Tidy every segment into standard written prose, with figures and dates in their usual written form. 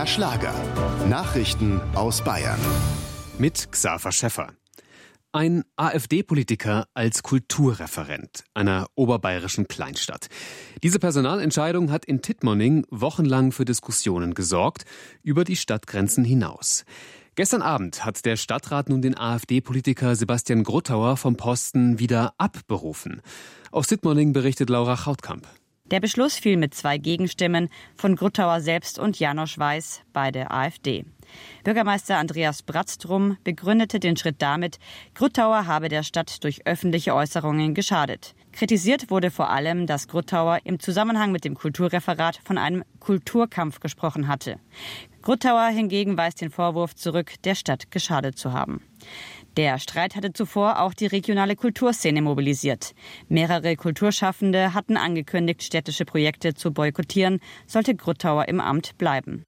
BR Schlager. Nachrichten aus Bayern. Mit Xaver Schäffer. Ein AfD-Politiker als Kulturreferent einer oberbayerischen Kleinstadt. Diese Personalentscheidung hat in Tittmoning wochenlang für Diskussionen gesorgt, über die Stadtgrenzen hinaus. Gestern Abend hat der Stadtrat nun den AfD-Politiker Sebastian Gruttauer vom Posten wieder abberufen. Aus Tittmoning berichtet Laura Chautkamp. Der Beschluss fiel mit 2 Gegenstimmen von Gruttauer selbst und Janosch Weiß, beide AfD. Bürgermeister Andreas Bratztrum begründete den Schritt damit, Gruttauer habe der Stadt durch öffentliche Äußerungen geschadet. Kritisiert wurde vor allem, dass Gruttauer im Zusammenhang mit dem Kulturreferat von einem Kulturkampf gesprochen hatte. Gruttauer hingegen weist den Vorwurf zurück, der Stadt geschadet zu haben. Der Streit hatte zuvor auch die regionale Kulturszene mobilisiert. Mehrere Kulturschaffende hatten angekündigt, städtische Projekte zu boykottieren, sollte Gruttauer im Amt bleiben.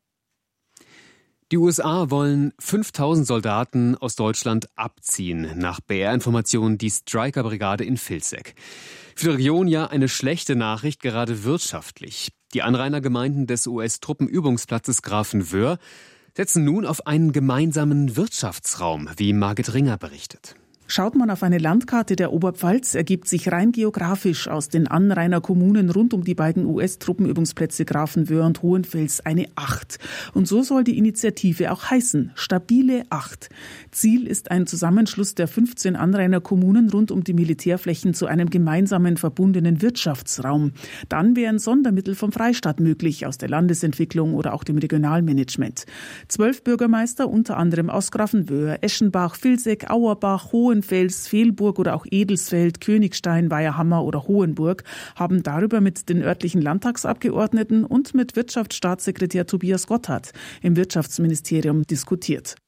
Die USA wollen 5000 Soldaten aus Deutschland abziehen, nach BR-Informationen die Stryker-Brigade in Vilseck. Für die Region ja eine schlechte Nachricht, gerade wirtschaftlich. Die Anrainergemeinden des US-Truppenübungsplatzes Grafenwöhr setzen nun auf einen gemeinsamen Wirtschaftsraum, wie Margit Ringer berichtet. Schaut man auf eine Landkarte der Oberpfalz, ergibt sich rein geografisch aus den Anrainerkommunen rund um die beiden US-Truppenübungsplätze Grafenwöhr und Hohenfels eine 8. Und so soll die Initiative auch heißen, stabile 8. Ziel ist ein Zusammenschluss der 15 Anrainerkommunen rund um die Militärflächen zu einem gemeinsamen verbundenen Wirtschaftsraum. Dann wären Sondermittel vom Freistaat möglich, aus der Landesentwicklung oder auch dem Regionalmanagement. 12 Bürgermeister, unter anderem aus Grafenwöhr, Eschenbach, Vilseck, Auerbach, Hohenfels, Velburg oder auch Edelsfeld, Königstein, Weiherhammer oder Hohenburg haben darüber mit den örtlichen Landtagsabgeordneten und mit Wirtschaftsstaatssekretär Tobias Gotthard im Wirtschaftsministerium diskutiert.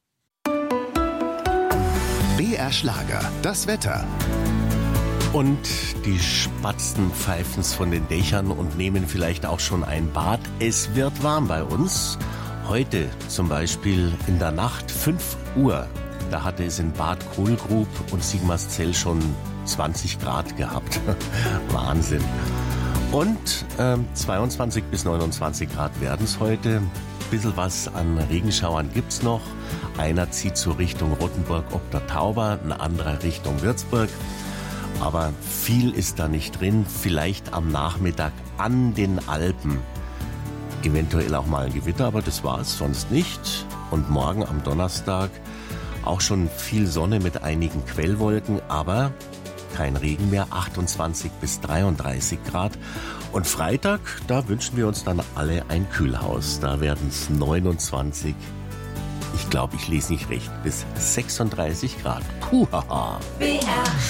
BR Schlager, das Wetter. Und die Spatzen pfeifen's von den Dächern und nehmen vielleicht auch schon ein Bad. Es wird warm bei uns. Heute zum Beispiel in der Nacht 5 Uhr. Da hatte es in Bad Kohlgrub und Sigmarszell schon 20 Grad gehabt. Wahnsinn. Und 22 bis 29 Grad werden es heute. Ein bisschen was an Regenschauern gibt's noch. Einer zieht zur Richtung Rottenburg ob der Tauber, ein anderer Richtung Würzburg. Aber viel ist da nicht drin. Vielleicht am Nachmittag an den Alpen. Eventuell auch mal ein Gewitter, aber das war's sonst nicht. Und morgen am Donnerstag auch schon viel Sonne mit einigen Quellwolken, aber kein Regen mehr, 28 bis 33 Grad. Und Freitag, da wünschen wir uns dann alle ein Kühlhaus. Da werden es 29, ich glaube, ich lese nicht recht, bis 36 Grad. Puhaha. BR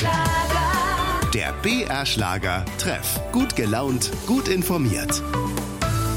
Schlager. Der BR Schlager Treff. Gut gelaunt, gut informiert.